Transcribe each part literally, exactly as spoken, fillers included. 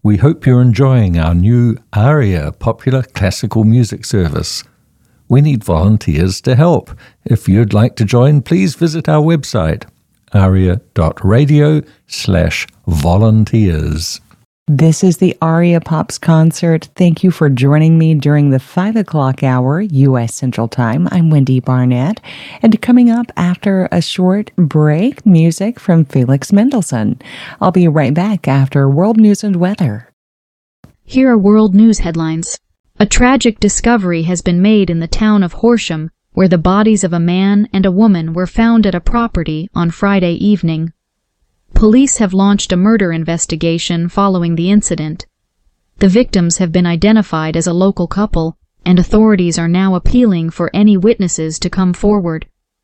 We hope you're enjoying our new ARIA popular classical music service. We need volunteers to help. If you'd like to join, please visit our website, aria.radio slash volunteers. This is the Aria Pops concert. Thank you for joining me during the five o'clock hour, U S Central Time. I'm Wendy Barnett. And coming up after a short break, music from Felix Mendelssohn. I'll be right back after World News and Weather. Here are world news headlines. A tragic discovery has been made in the town of Horsham, where the bodies of a man and a woman were found at a property on Friday evening. Police have launched a murder investigation following the incident. The victims have been identified as a local couple, and authorities are now appealing for any witnesses to come forward.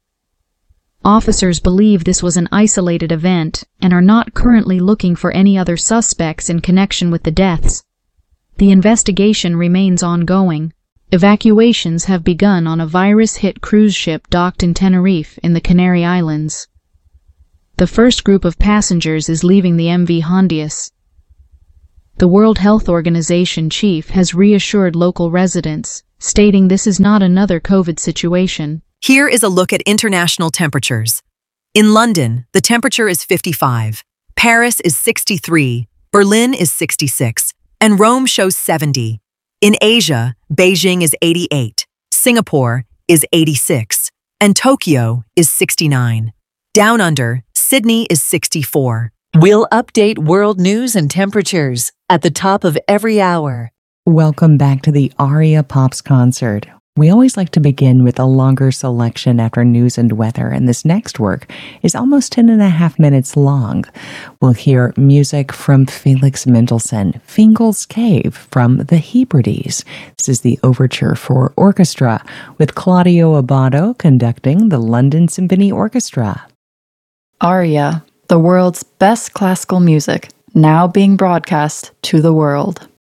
Officers believe this was an isolated event and are not currently looking for any other suspects in connection with the deaths. The investigation remains ongoing. Evacuations have begun on a virus-hit cruise ship docked in Tenerife in the Canary Islands. The first group of passengers is leaving the M V Hondius. The World Health Organization chief has reassured local residents, stating this is not another COVID situation. Here is a look at international temperatures. In London, the temperature is fifty-five, Paris is sixty-three, Berlin is sixty-six, and Rome shows seventy. In Asia, Beijing is eighty-eight, Singapore is eighty-six, and Tokyo is sixty-nine. Down under, Sydney is sixty-four. We'll update world news and temperatures at the top of every hour. Welcome back to the Aria Pops concert. We always like to begin with a longer selection after news and weather, and this next work is almost ten and a half minutes long. We'll hear music from Felix Mendelssohn, Fingal's Cave from the Hebrides. This is the overture for orchestra, with Claudio Abbado conducting the London Symphony Orchestra. Aria, the world's best classical music, now being broadcast to the world.